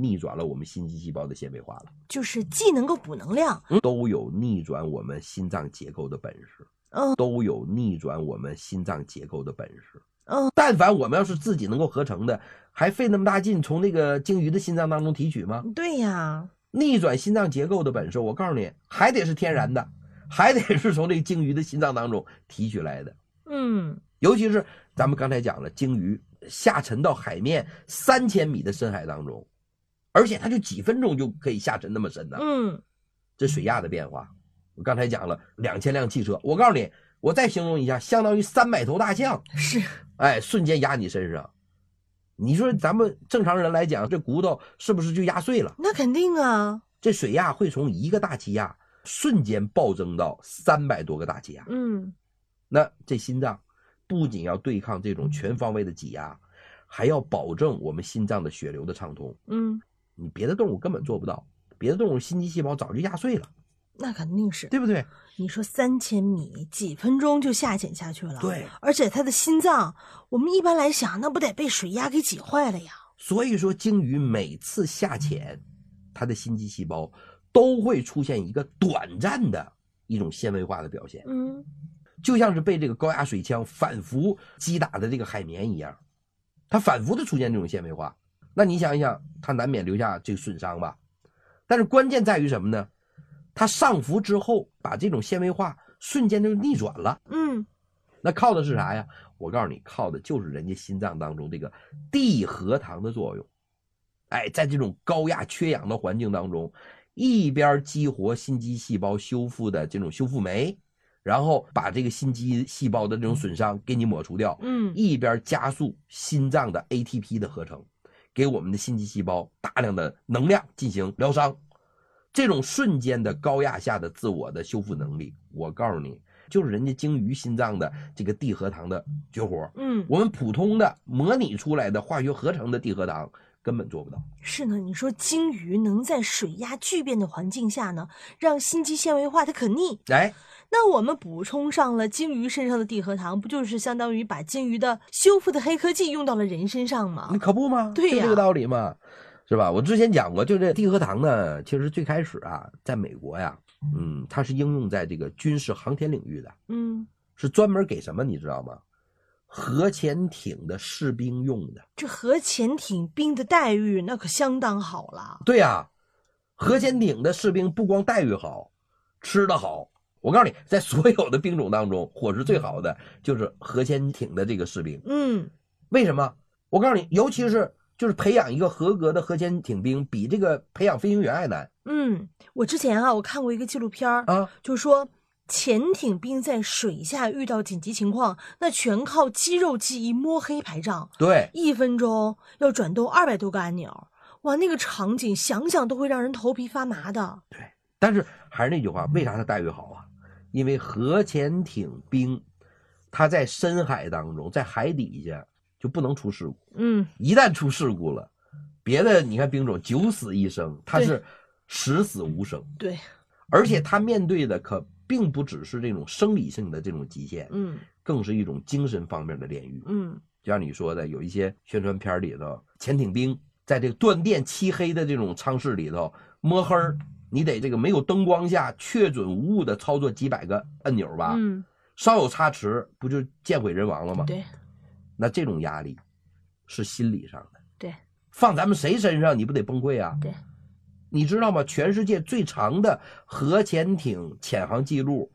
逆转了我们心肌细胞的纤维化了， 就是既能够补能量， 都有逆转我们心脏结构的本事，都有逆转我们心脏结构的本事。但凡我们要是自己能够合成的，还费那么大劲从那个鲸鱼的心脏当中提取吗？ 对呀， 逆转心脏结构的本事，我告诉你，还得是天然的，还得是从这个鲸鱼的心脏当中提取来的。尤其是咱们刚才讲了，鲸鱼下沉到海面3000米的深海当中，而且它就几分钟就可以下沉那么深呢。这水压的变化，我刚才讲了2000辆汽车，我告诉你，我再形容一下，相当于300头大象， 是， 瞬间压你身上。你说咱们正常人来讲，这骨头是不是就压碎了？ 那肯定啊。 这水压会从1个大气压瞬间暴增到300多个大气压。那这心脏不仅要对抗这种全方位的挤压，还要保证我们心脏的血流的畅通。你别的动物根本做不到，别的动物心肌细胞早就压碎了。 那肯定是， 对不对？ 你说3000米几分钟就下潜下去了， 对， 而且它的心脏，我们一般来想，那不得被水压给挤坏了呀？ 所以说，鲸鱼每次下潜，它的心肌细胞都会出现一个短暂的一种纤维化的表现。就像是被这个高压水枪反复击打的这个海绵一样，它反复的出现这种纤维化。那你想一想，它难免留下这个损伤吧？但是关键在于什么呢？它上浮之后，把这种纤维化瞬间就逆转了。那靠的是啥呀？我告诉你，靠的就是人家心脏当中这个地核糖的作用。在这种高压缺氧的环境当中，一边激活心肌细胞修复的这种修复酶，然后把这个心肌细胞的这种损伤给你抹除掉，一边加速心脏的 ATP 的合成，给我们的心肌细胞大量的能量进行疗伤。这种瞬间的高压下的自我的修复能力，我告诉你，就是人家鲸鱼心脏的这个地核糖的绝活。我们普通的模拟出来的化学合成的地核糖根本做不到。 是呢，你说鲸鱼能在水压巨变的环境下呢，让心肌纤维化它可逆。那我们补充上了鲸鱼身上的地核糖，不就是相当于把鲸鱼的修复的黑科技用到了人身上吗？ 你可不吗？ 对呀， 就这个道理嘛，是吧？我之前讲过，就这地核糖呢，其实最开始啊，在美国呀，它是应用在这个军事航天领域的，是专门给什么你知道吗？核潜艇的士兵用的。 这核潜艇兵的待遇那可相当好了。 对呀，核潜艇的士兵不光待遇好，吃得好。我告诉你，在所有的兵种当中，伙食最好的就是核潜艇的这个士兵。为什么？我告诉你，尤其是就是培养一个合格的核潜艇兵，比这个培养飞行员还难。 我之前我看过一个纪录片就说潜艇兵在水下遇到紧急情况，那全靠肌肉记忆摸黑排仗。 对 ，1分钟要转动200多个按钮，哇，那个场景想想都会让人头皮发麻的。 对，但是还是那句话，为啥他待遇好啊？因为核潜艇兵他在深海当中，在海底下就不能出事故。一旦出事故了，别的你看兵种9死1生，他是10死无生。 对， 而且他面对的可并不只是这种生理性的这种极限，更是一种精神方面的炼狱。就像你说的，有一些宣传片里头，潜艇兵在这个断电漆黑的这种舱室里头摸黑儿，你得这个没有灯光下确准无误的操作几百个按钮吧，稍有差池不就见毁人亡了吗？ 对， 那这种压力是心理上的， 对， 放咱们谁身上你不得崩溃啊？ 对， 你知道吗？全世界最长的核潜艇潜航记录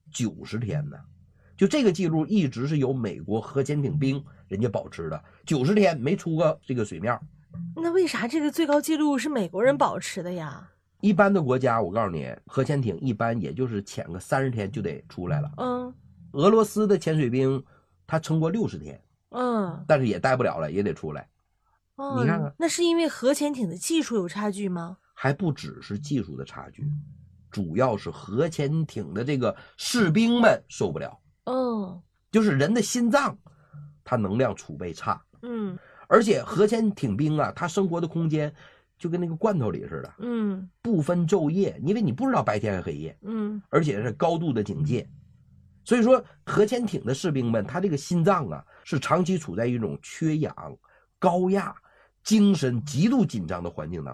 90天呢，就这个记录一直是由美国核潜艇兵人家保持的，90天没出过这个水面。 那为啥这个最高纪录是美国人保持的呀？ 一般的国家我告诉你，核潜艇一般也就是潜个30天就得出来了。俄罗斯的潜水兵他撑过60天，但是也待不了了，也得出来。你看看， 那是因为核潜艇的技术有差距吗？ 还不只是技术的差距，主要是核潜艇的这个士兵们受不了。就是人的心脏它能量储备差，而且核潜艇兵啊，他生活的空间就跟那个罐头里似的，不分昼夜，因为你不知道白天还黑夜，而且是高度的警戒。所以说核潜艇的士兵们，他这个心脏啊是长期处在一种缺氧、高压、精神极度紧张的环境当中。